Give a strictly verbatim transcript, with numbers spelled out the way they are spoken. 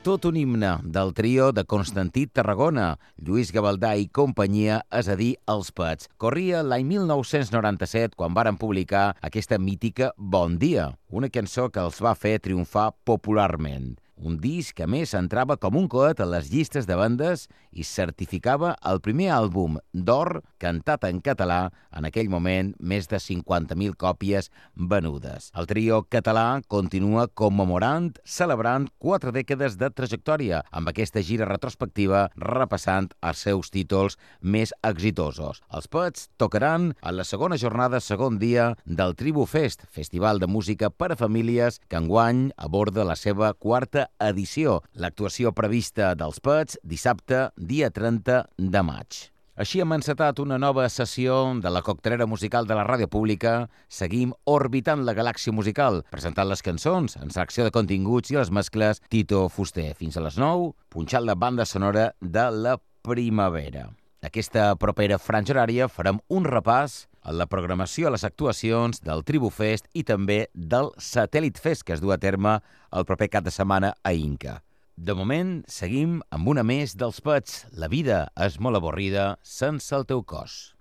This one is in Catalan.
Tot un himne del trio de Constantí Tarragona, Lluís Gavaldà i companyia, és a dir, Els Pets. Corria l'any mil nou-cents noranta-set quan varen publicar aquesta mítica Bon dia, una cançó que els va fer triomfar popularment. Un disc que, a més, entrava com un coet a les llistes de vendes i certificava el primer àlbum d'or cantat en català, en aquell moment més de cinquanta mil còpies venudes. El trio català continua commemorant, celebrant quatre dècades de trajectòria, amb aquesta gira retrospectiva repassant els seus títols més exitosos. Els Pets tocaran en la segona jornada, segon dia, del Tribu Fest, festival de música per a famílies que enguany aborda la seva quarta edició. L'actuació prevista dels Pets dissabte, dia trenta de maig. Així hem encetat una nova sessió de la coctelera musical de la ràdio pública. Seguim orbitant la galàxia musical, presentant les cançons en secció de continguts i les mescles Tito Fuster. Fins a les nou, punxant la banda sonora de la primavera. Aquesta propera franja horària farem un repàs a la programació, a les actuacions del Tribu Fest i també del Satèl·lit Fest, que es du a terme el proper cap de setmana a Inca. De moment, seguim amb una més dels Pets. La vida és molt avorrida sense el teu cos.